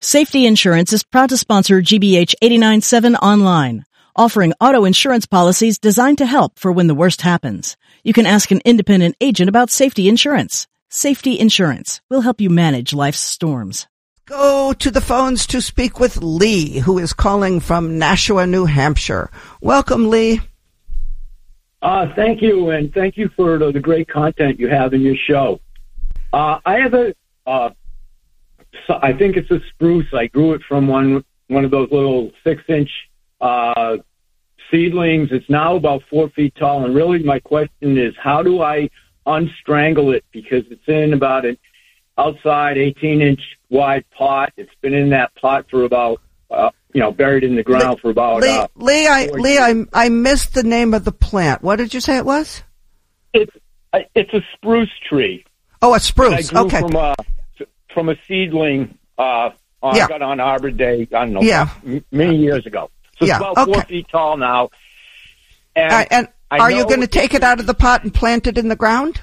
Safety Insurance is proud to sponsor GBH 89.7 Online, offering auto insurance policies designed to help for when the worst happens. You can ask an independent agent about safety insurance. Safety Insurance will help you manage life's storms. Go to the phones to speak with Lee, who is calling from Nashua, New Hampshire. Welcome, Lee. Thank you, and thank you for the great content you have in your show. I have I think it's a spruce. I grew it from one of those little 6-inch seedlings. It's now about 4 feet tall, and really my question is, how do I unstrangle it? Because it's in about an outside 18-inch wide pot. It's been in that pot for about, buried in the ground for about... Lee, I missed the name of the plant. What did you say it was? It's a spruce tree. Oh, a spruce. Okay. From a seedling I got on Arbor Day, I don't know, many years ago. So it's about 4 feet tall now. And are you going to take it out of the pot and plant it in the ground?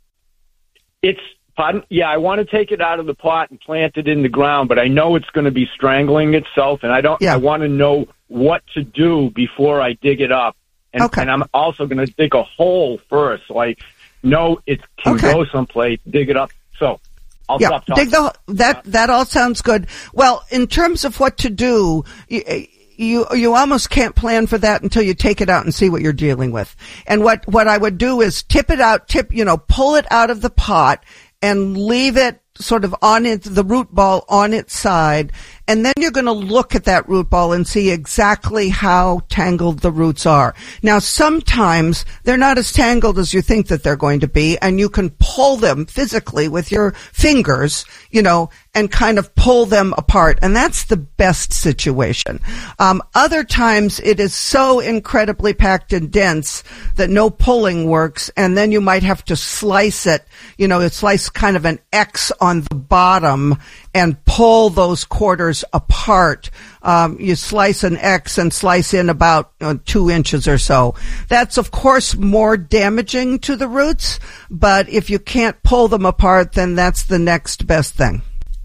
I want to take it out of the pot and plant it in the ground, but I know it's going to be strangling itself, and I want to know what to do before I dig it up. And I'm also going to dig a hole first, so I know it can go someplace, dig it up. So I'll stop talking. That all sounds good. Well, in terms of what to do, you almost can't plan for that until you take it out and see what you're dealing with. And what I would do is pull it out of the pot and leave it sort of on the root ball on its side. And then you're going to look at that root ball and see exactly how tangled the roots are. Now, sometimes they're not as tangled as you think that they're going to be, and you can pull them physically with your fingers, and kind of pull them apart. And that's the best situation. Other times it is so incredibly packed and dense that no pulling works, and then you might have to slice it, slice kind of an X on the bottom and pull those quarters apart. You slice an X and slice in about 2 inches or so. That's, of course, more damaging to the roots, but if you can't pull them apart, then that's the next best thing.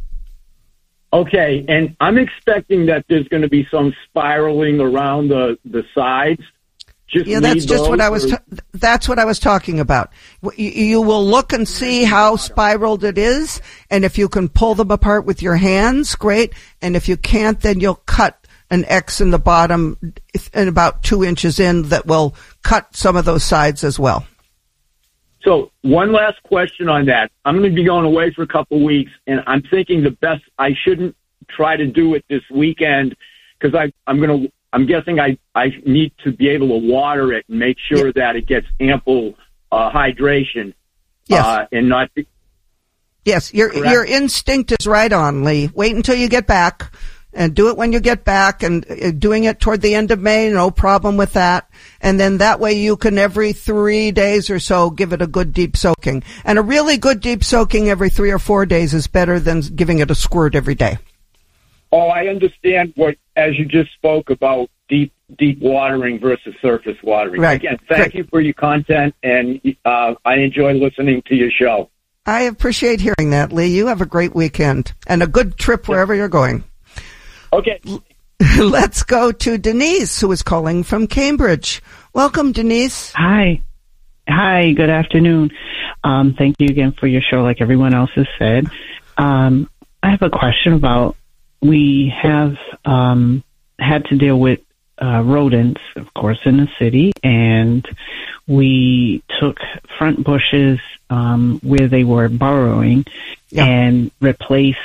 Okay, and I'm expecting that there's going to be some spiraling around the sides. That's what I was talking about. You will look and see how spiraled it is, and if you can pull them apart with your hands, great. And if you can't, then you'll cut an X in the bottom and about 2 inches in that will cut some of those sides as well. So one last question on that. I'm going to be going away for a couple of weeks, and I'm thinking I shouldn't try to do it this weekend because I'm guessing I need to be able to water it and make sure that it gets ample hydration. Yes. And not. Yes, your instinct is right on, Lee. Wait until you get back and do it when you get back, and doing it toward the end of May, no problem with that. And then that way you can every 3 days or so give it a good deep soaking. And a really good deep soaking every 3 or 4 days is better than giving it a squirt every day. Oh, I understand as you just spoke about deep watering versus surface watering. Right. Again, thank you for your content, and I enjoy listening to your show. I appreciate hearing that, Lee. You have a great weekend and a good trip wherever you're going. Okay. Let's go to Denise, who is calling from Cambridge. Welcome, Denise. Hi, good afternoon. Thank you again for your show, like everyone else has said. I have a question about, we have had to deal with rodents, of course, in the city, and we took front bushes where they were burrowing and replaced,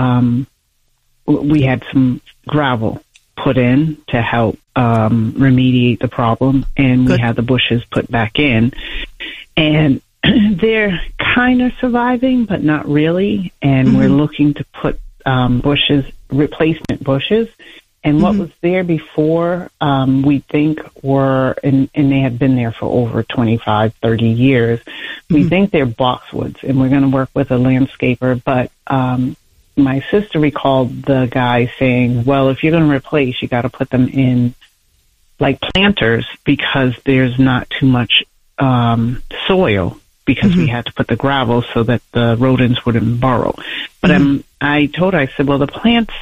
we had some gravel put in to help remediate the problem, and we had the bushes put back in. And they're kind of surviving, but not really, and we're looking to put replacement bushes. And what was there before, we think and they had been there for over 25, 30 years. We think they're boxwoods, and we're going to work with a landscaper. But my sister recalled the guy saying, well, if you're going to replace, you got to put them in like planters because there's not too much soil, because we had to put the gravel so that the rodents wouldn't burrow. But I told her, I said, well, the plants